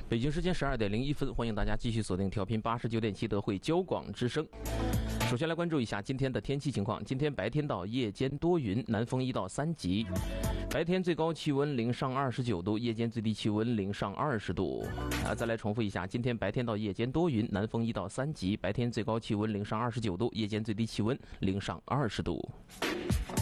北京时间12:01，欢迎大家继续锁定调频89.7德惠交广之声。首先来关注一下今天的天气情况。今天白天到夜间多云，南风1到3级。白天最高气温0上29度，夜间最低气温0上20度。再来重复一下，今天白天到夜间多云，南风1到3级，白天最高气温0上29度，夜间最低气温0上20度。